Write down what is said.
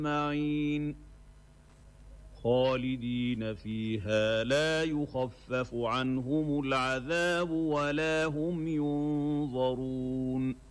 أجمعين خالدين فيها لا يخفف عنهم العذاب ولا هم ينظرون